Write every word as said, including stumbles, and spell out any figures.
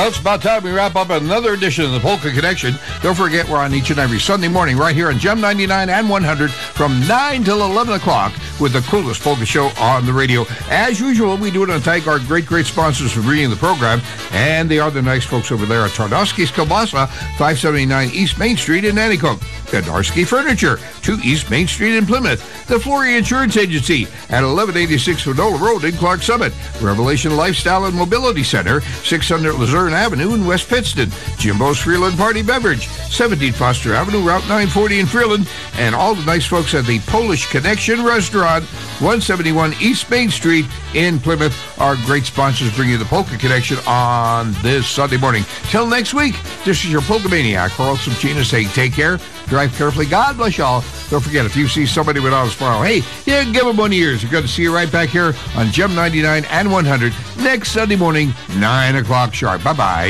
Well, it's about time we wrap up another edition of the Polka Connection. Don't forget, we're on each and every Sunday morning right here on Gem ninety-nine and one hundred from nine till eleven o'clock with the coolest polka show on the radio. As usual, we do it and thank our great, great sponsors for bringing the program, and they are the nice folks over there at Tarnowski's Kielbasa, five seventy-nine East Main Street in Nanticoke. Gadarski Furniture, two East Main Street in Plymouth. The Flory Insurance Agency at eleven eighty-six Finola Road in Clark Summit. Revelation Lifestyle and Mobility Center, six hundred Luzerne Avenue in West Pittston. Jimbo's Freeland Party Beverage, seventeen Foster Avenue, Route nine forty in Freeland. And all the nice folks at the Polish Connection Restaurant, one seventy-one East Main Street in Plymouth. Our great sponsors bring you the Polka Connection on this Sunday morning. Till next week, this is your Polka Maniac, Carl Subchina, saying take care, drive carefully, God bless y'all. Don't forget, if you see somebody without a smile, hey, yeah, give them one of yours. We're going to see you right back here on Gem ninety-nine and one hundred next Sunday morning, nine o'clock sharp. Bye-bye.